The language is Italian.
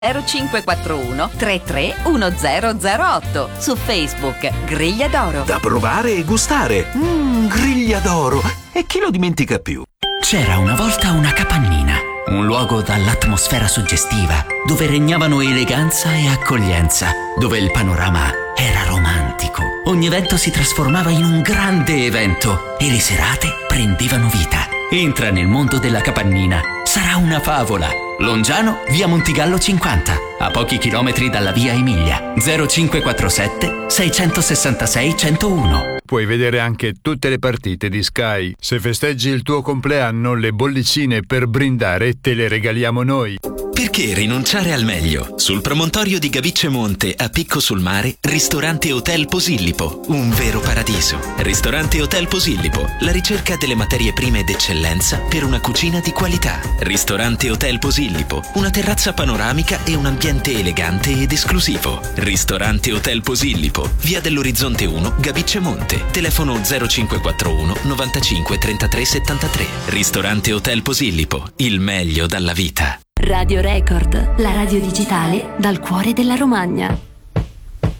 0541 331008. Su Facebook Grigliadoro. Da provare e gustare. Grigliadoro. E chi lo dimentica più? C'era una volta una capannina, un luogo dall'atmosfera suggestiva, dove regnavano eleganza e accoglienza, dove il panorama era romantico. Ogni evento si trasformava in un grande evento e le serate prendevano vita. Entra nel mondo della capannina. Sarà una favola. Longiano, via Montigallo 50, a pochi chilometri dalla via Emilia. 0547 666 101. Puoi vedere anche tutte le partite di Sky. Se festeggi il tuo compleanno, le bollicine per brindare te le regaliamo noi. Perché rinunciare al meglio? Sul promontorio di Gabicce Monte, a Picco sul Mare, ristorante Hotel Posillipo, un vero paradiso. Ristorante Hotel Posillipo, la ricerca delle materie prime d'eccellenza per una cucina di qualità. Ristorante Hotel Posillipo, una terrazza panoramica e un ambiente elegante ed esclusivo. Ristorante Hotel Posillipo, via dell'Orizzonte 1, Gabicce Monte. Telefono 0541 95 33 73. Ristorante Hotel Posillipo, il meglio dalla vita. Radio Record, la radio digitale dal cuore della Romagna.